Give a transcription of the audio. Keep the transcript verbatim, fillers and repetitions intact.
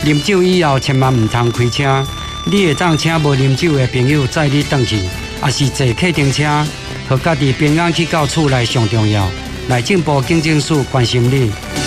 啉酒以后千万唔通开车，你会当请无啉酒的朋友载你转去，也是坐客停车，和家己平安去到厝内上重要。内政部警政署关心你。